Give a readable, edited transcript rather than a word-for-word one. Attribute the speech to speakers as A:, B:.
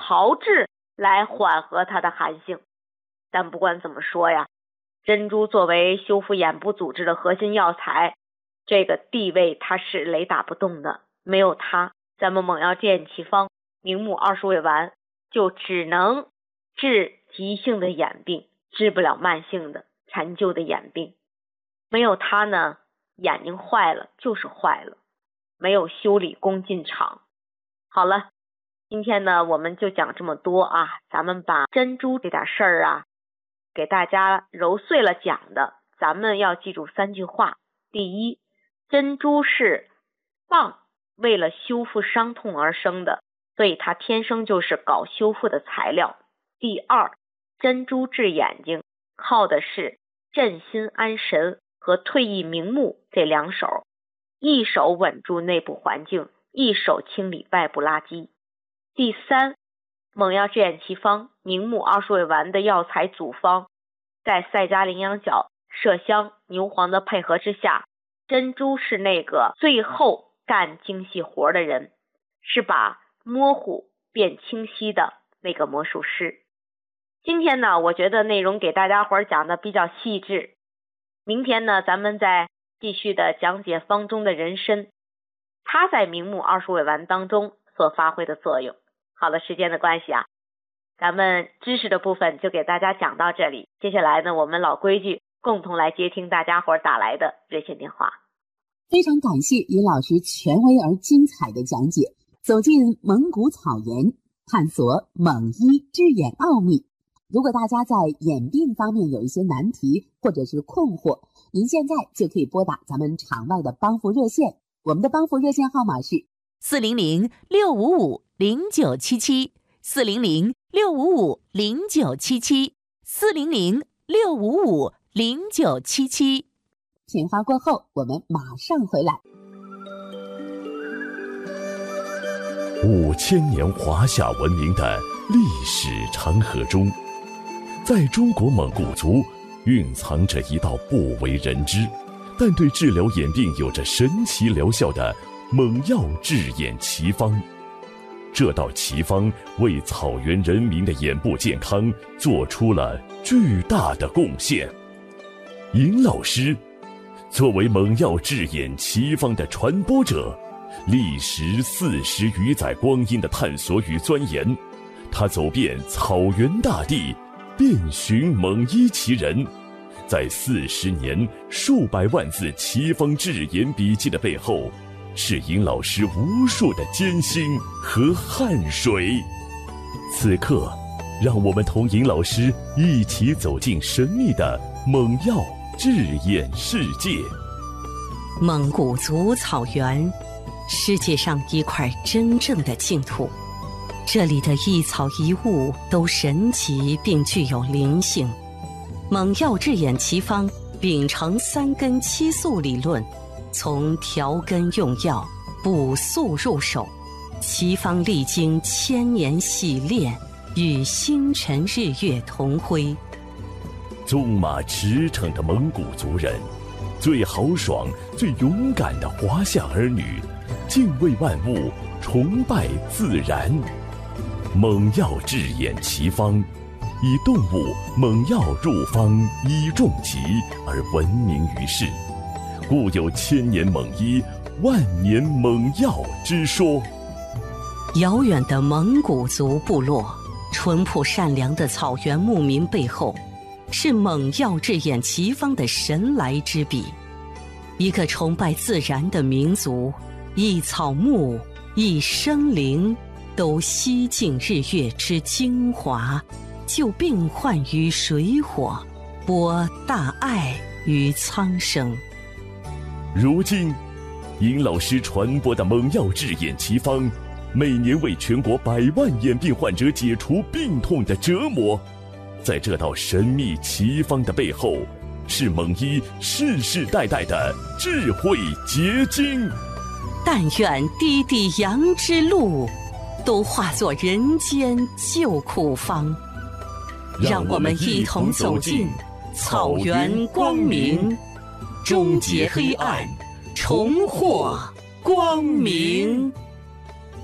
A: 炮制来缓和它的寒性。但不管怎么说呀，珍珠作为修复眼部组织的核心药材，这个地位它是雷打不动的。没有它，咱们猛药制眼奇方明目20味丸就只能治急性的眼病，治不了慢性的陈旧的眼病。没有它呢，眼睛坏了就是坏了，没有修理工进厂。好了，今天呢我们就讲这么多啊，咱们把珍珠这点事儿啊给大家揉碎了讲的，咱们要记住3句话。第一，珍珠是蚌为了修复伤痛而生的，所以它天生就是搞修复的材料。第二，珍珠治眼睛靠的是镇心安神和退翳明目这2手，一手稳住内部环境，一手清理外部垃圾。第三，猛药治眼奇方明目20味丸的药材组方，在赛加羚羊角、麝香、牛黄的配合之下，珍珠是那个最后干精细活的人，是把模糊变清晰的那个魔术师。今天呢，我觉得内容给大家伙讲的比较细致，明天呢咱们再继续的讲解方中的人参，它在明目20味丸当中所发挥的作用。好了，时间的关系啊，咱们知识的部分就给大家讲到这里。接下来呢，我们老规矩，共同来接听大家伙打来的热线电话。
B: 非常感谢尹老师权威而精彩的讲解，走进蒙古草原，探索蒙医治眼奥秘。如果大家在眼病方面有一些难题或者是困惑，您现在就可以拨打咱们场外的帮扶热线，我们的帮扶热线号码是
C: 400-655-0977 400-655-0977 400-655-0977。
B: 片花过后，我们马上回来。
D: 5000年华夏文明的历史长河中，在中国蒙古族蕴藏着一道不为人知，但对治疗眼病有着神奇疗效的猛药治眼奇方。这道奇方为草原人民的眼部健康做出了巨大的贡献。尹老师作为猛药治眼奇方的传播者，历时40余载光阴的探索与钻研，他走遍草原大地，遍寻蒙医奇人，在40年数百万字奇方治眼笔记的背后，是尹老师无数的艰辛和汗水。此刻，让我们同尹老师一起走进神秘的猛药治眼世界。
C: 蒙古族草原，世界上一块真正的净土，这里的一草一物都神奇并具有灵性。猛药治眼奇方秉承3根7素理论，从调根用药、补素入手，奇方历经1000年洗炼，与星辰日月同辉。
D: 纵马驰骋的蒙古族人，最豪爽、最勇敢的华夏儿女，敬畏万物，崇拜自然。猛药治眼奇方，以动物猛药入方以重疾而闻名于世，故有1000年猛医、万年猛药之说。
C: 遥远的蒙古族部落，淳朴善良的草原牧民背后，是猛药治眼奇方的神来之笔。一个崇拜自然的民族，一草木，一生灵，都吸尽日月之精华，救病患于水火，播大爱于苍生。
D: 如今，尹老师传播的猛药治眼奇方，每年为全国100万眼病患者解除病痛的折磨。在这道神秘奇方的背后，是蒙医世世代代的智慧结晶。
C: 但愿滴滴阳之路，都化作人间救苦方。让我们一同走进草原光明，终结黑暗，重获光明。